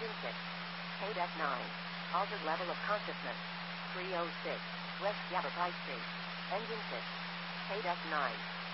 Engine 6. Paid F9. Altered level of consciousness. 306. West Yavapai Street. Engine 6. Paid F9.